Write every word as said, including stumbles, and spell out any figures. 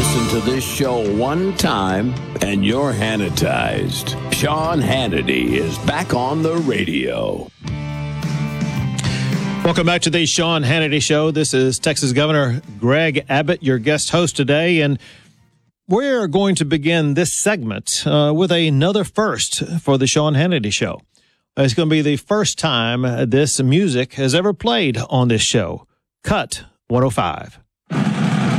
listen to this show one time and you're Hannitized. Sean Hannity is back on the radio. Welcome back to the Sean Hannity Show. This is Texas Governor Greg Abbott, your guest host today, and we're going to begin this segment uh, with another first for the Sean Hannity Show. It's going to be the first time this music has ever played on this show. Cut one oh five.